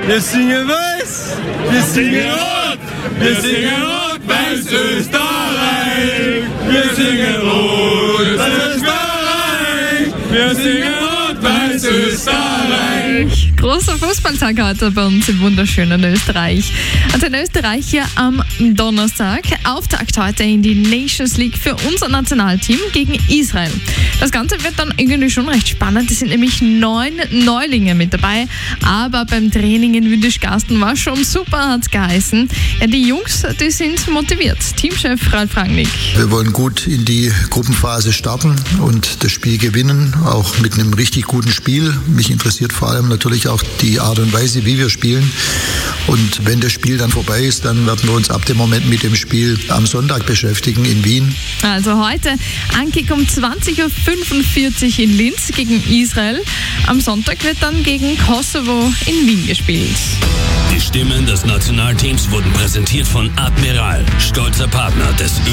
Wir singen weiß, wir singen rot, wir singen rot-weiß Österreich. Wir singen rot-weiß Österreich, wir singen rot-weiß Österreich. Großer Fußballtag heute bei uns im wunderschönen Österreich. Und in Österreich hier am Donnerstag Auftakt heute in die Nations League für unser Nationalteam gegen Israel. Das Ganze wird dann irgendwie schon recht spannend. Es sind nämlich 9 Neulinge mit dabei. Aber beim Training in Windischgarsten war schon super, hat's geheißen. Ja, die Jungs, die sind motiviert. Teamchef Ralf Rangnick. Wir wollen gut in die Gruppenphase starten und das Spiel gewinnen, auch mit einem richtig guten Spiel. Mich interessiert vor allem natürlich auch die Art und Weise, wie wir spielen. Und wenn das Spiel dann vorbei ist, dann werden wir uns ab dem Moment mit dem Spiel am Sonntag beschäftigen in Wien. Also heute Ankick um 20.45 Uhr in Linz gegen Israel. Am Sonntag wird dann gegen Kosovo in Wien gespielt. Die Stimmen des Nationalteams wurden präsentiert von Admiral, stolzer Partner des